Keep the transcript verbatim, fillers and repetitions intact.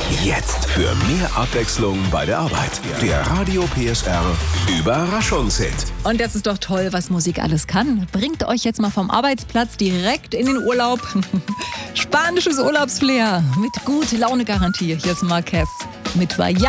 Jetzt für mehr Abwechslung bei der Arbeit. Der Radio P S R Überraschungshit. Und das ist doch toll, was Musik alles kann. Bringt euch jetzt mal vom Arbeitsplatz direkt in den Urlaub. Spanisches Urlaubsflair mit gute Laune Garantie. Hier ist Marquez mit Vaya.